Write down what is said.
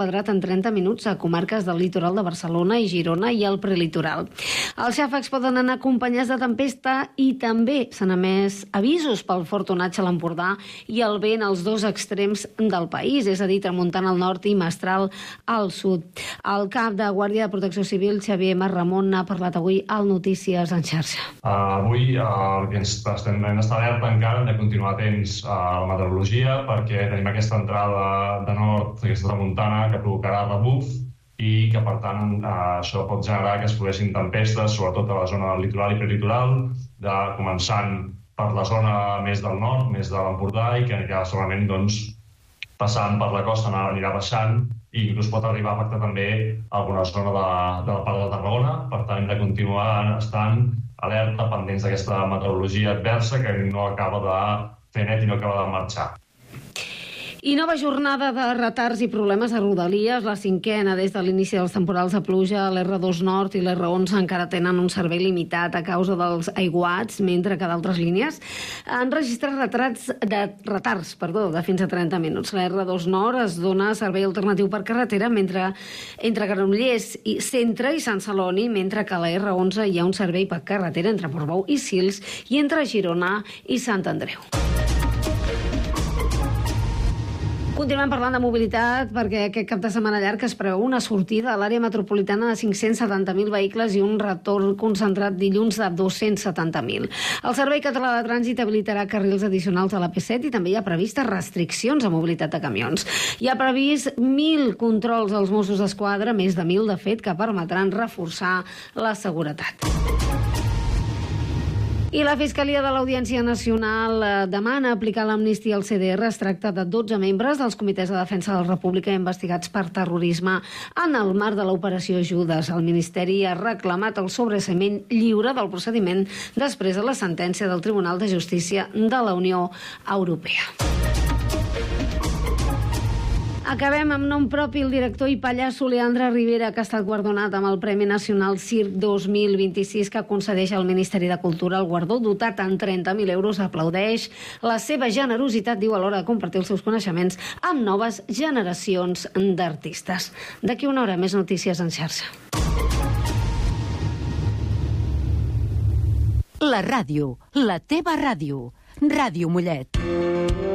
quadrat en 30 minuts a comarques del litoral de Barcelona i Girona i el prelitoral. Els xàfecs poden anar acompanyats de tempesta i també s'han emès avisos pel fort onatge a l'Empordà i el vent als dos extrems del país, és a dir, tramuntana al nord i mestral al sud. El cap de Guàrdia de Protecció Civil, Xavier Marramon, ha parlat avui al Notícies en xarxa. Avui estem en alerta encara, hem de continuar atents a la meteorologia perquè tenim aquesta entrada de nord, aquesta tramuntana, que provocarà rebuf i que, per tant, això pot generar que es produeixin tempestes, sobretot a la zona del litoral i prelitoral, començant per la zona més del nord, més de l'Empordà, i que segurament passant per la costa anirà baixant i inclús pot arribar a afectar també alguna zona de la part de Tarragona. Per tant, hem de continuar estant alerta, pendents d'aquesta meteorologia adversa que no acaba de fer net i no acaba de marxar. I nova jornada de retards i problemes a Rodalies, la cinquena des de l'inici dels temporals de pluja. L'R2 Nord i l'R11 encara tenen un servei limitat a causa dels aiguats, mentre que d'altres línies han registrat retards de fins a 30 minuts. L'R2 Nord es dona servei alternatiu per carretera entre Granollers i Centre i Sant Celoni, mentre que a la R11 hi ha un servei per carretera entre Portbou i Sils i entre Girona i Sant Andreu. Continuem parlant de mobilitat perquè aquest cap de setmana llarg es preveu una sortida a l'àrea metropolitana de 570.000 vehicles i un retorn concentrat dilluns de 270.000. El Servei Català de Trànsit habilitarà carrils addicionals a la P7 i també hi ha previstes restriccions a mobilitat de camions. Hi ha previst 1.000 controls als Mossos d'Esquadra, més de 1.000 de fet, que permetran reforçar la seguretat. I la Fiscalia de l'Audiència Nacional demana aplicar l'amnistia al CDR. Es tracta de 12 membres dels Comitès de Defensa de la República investigats per terrorisme en el marc de l'Operació Judes. El Ministeri ha reclamat el sobreseïment lliure del procediment després de la sentència del Tribunal de Justícia de la Unió Europea. Acabem amb nom propi. El director i pallasso Leandre Rivera, que ha estat guardonat amb el Premi Nacional Circ 2026 que concedeix el Ministeri de Cultura. El guardó, dotat en 30.000 euros, aplaudeix la seva generositat, diu, a l'hora de compartir els seus coneixements amb noves generacions d'artistes. D'aquí una hora, més notícies en xarxa. La ràdio, la teva ràdio. Ràdio Mollet.